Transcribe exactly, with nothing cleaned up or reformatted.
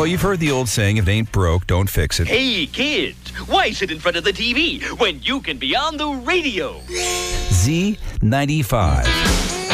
Well, you've heard the old saying, if it ain't broke, don't fix it. Hey, kids, why sit in front of the T V when you can be on the radio? Z ninety-five.